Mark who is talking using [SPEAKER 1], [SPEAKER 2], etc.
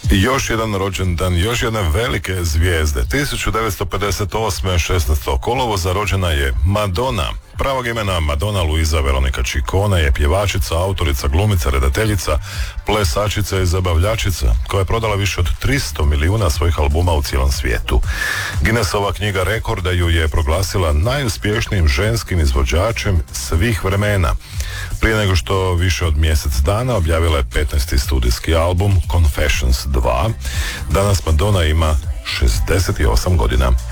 [SPEAKER 1] Još jedan rođendan, još jedne velike zvijezde. 1958. 16. kolovoza rođena je Madonna. Pravog imena Madonna Luisa Veronica Ciccone je pjevačica, autorica, glumica, redateljica, plesačica i zabavljačica koja je prodala više od 300 milijuna svojih albuma u cijelom svijetu. Guinnessova knjiga rekorda ju je proglasila najuspješnijim ženskim izvođačem svih vremena. Prije nego što više od mjesec dana objavila je 15. studijski album Confessions 2. Danas Madonna ima 68 godina.